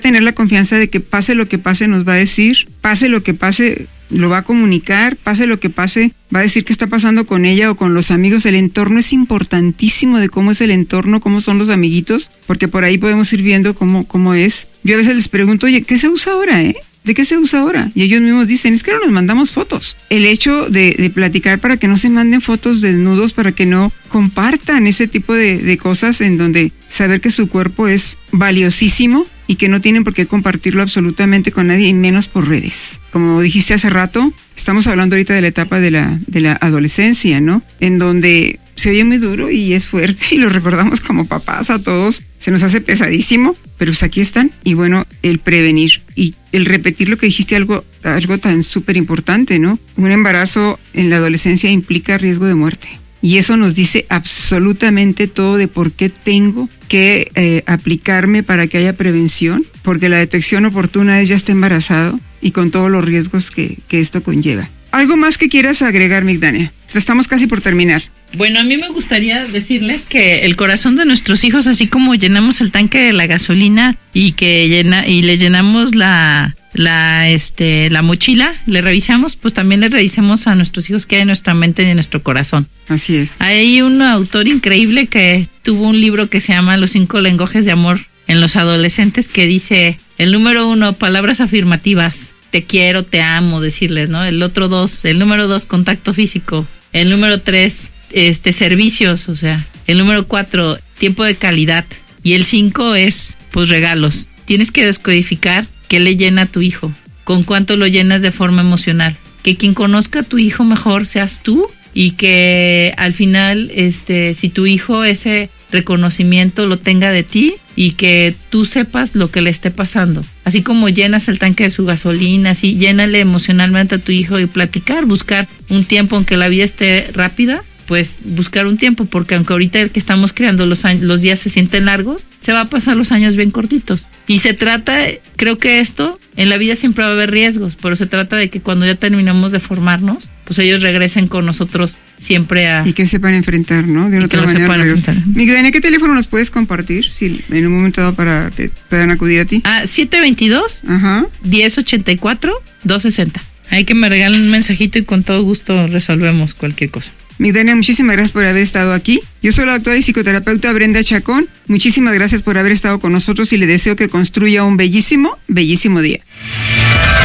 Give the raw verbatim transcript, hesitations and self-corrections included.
tener la confianza de que pase lo que pase nos va a decir, pase lo que pase lo va a comunicar, pase lo que pase, va a decir qué está pasando con ella o con los amigos. El entorno es importantísimo, de cómo es el entorno, cómo son los amiguitos, porque por ahí podemos ir viendo cómo, cómo es. Yo a veces les pregunto, oye, ¿qué se usa ahora, eh? ¿De qué se usa ahora? Y ellos mismos dicen, es que ahora nos mandamos fotos. El hecho de, de platicar para que no se manden fotos desnudos, para que no compartan ese tipo de, de cosas en donde saber que su cuerpo es valiosísimo y que no tienen por qué compartirlo absolutamente con nadie y menos por redes. Como dijiste hace rato, estamos hablando ahorita de la etapa de la, de la adolescencia, ¿no? En donde se oye muy duro y es fuerte y lo recordamos como papás a todos, se nos hace pesadísimo, pero pues aquí están. Y bueno, el prevenir y el repetir lo que dijiste, algo, algo tan súper importante, ¿no? Un embarazo en la adolescencia implica riesgo de muerte. Y eso nos dice absolutamente todo de por qué tengo que eh, aplicarme para que haya prevención, porque la detección oportuna es ya está embarazado y con todos los riesgos que, que esto conlleva. ¿Algo más que quieras agregar, Migdania? Estamos casi por terminar. Bueno, a mí me gustaría decirles que el corazón de nuestros hijos, así como llenamos el tanque de la gasolina y que llena y le llenamos la la este la mochila, le revisamos, pues también le revisemos a nuestros hijos que hay en nuestra mente y en nuestro corazón. Así es. Hay un autor increíble que tuvo un libro que se llama Los cinco lenguajes de amor en los adolescentes, que dice, el número uno, palabras afirmativas, te quiero, te amo, decirles, ¿no? El otro dos, el número dos, contacto físico. El número tres, este, servicios, o sea, el número cuatro, tiempo de calidad. Y el cinco es, pues, regalos. Tienes que descodificar qué le llena a tu hijo, con cuánto lo llenas de forma emocional. Que quien conozca a tu hijo mejor seas tú, y que al final, este, si tu hijo ese reconocimiento lo tenga de ti y que tú sepas lo que le esté pasando. Así como llenas el tanque de su gasolina, así llénale emocionalmente a tu hijo y platicar, buscar un tiempo, aunque la vida esté rápida, pues buscar un tiempo, porque aunque ahorita el que estamos creando los años, los días se sienten largos, se va a pasar los años bien cortitos. Y se trata, creo que esto, en la vida siempre va a haber riesgos, pero se trata de que cuando ya terminamos de formarnos, pues ellos regresen con nosotros siempre a... Y que sepan enfrentar, ¿no? De una otra manera. Migdania, ¿qué teléfono nos puedes compartir? Si en un momento dado para que puedan acudir a ti. Ah, siete veintidós, Ajá. diez ochenta y cuatro, doscientos sesenta. Hay que me regalen un mensajito y con todo gusto resolvemos cualquier cosa. Migdania, muchísimas gracias por haber estado aquí. Yo soy la doctora y psicoterapeuta Brenda Chacón. Muchísimas gracias por haber estado con nosotros y le deseo que construya un bellísimo, bellísimo día.